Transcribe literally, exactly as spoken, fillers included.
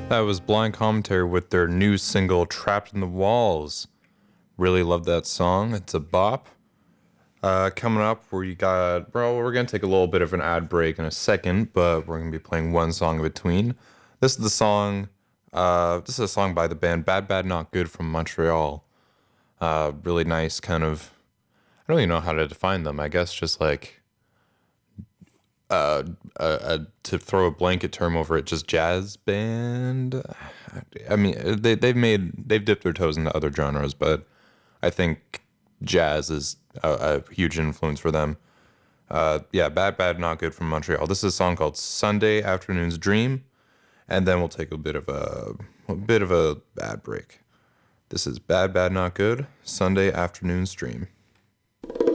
That was Blind Commentary with their new single Trapped in the Walls. Really love that song. It's a bop. Uh, coming up, we got, bro, we're going to take a little bit of an ad break in a second, but we're going to be playing one song in between. This is the song, uh, this is a song by the band Bad Bad Not Good from Montreal. Uh, really nice kind of, I don't even know how to define them. I guess just like, uh, uh, uh, to throw a blanket term over it, just jazz band. I mean, they they've made they've dipped their toes into other genres, but I think jazz is a, a huge influence for them. Uh, yeah, Bad Bad Not Good from Montreal. This is a song called Sunday Afternoon's Dream, and then we'll take a bit of a a bit of a bad break. This is Bad Bad Not Good, Sunday Afternoon's Dream.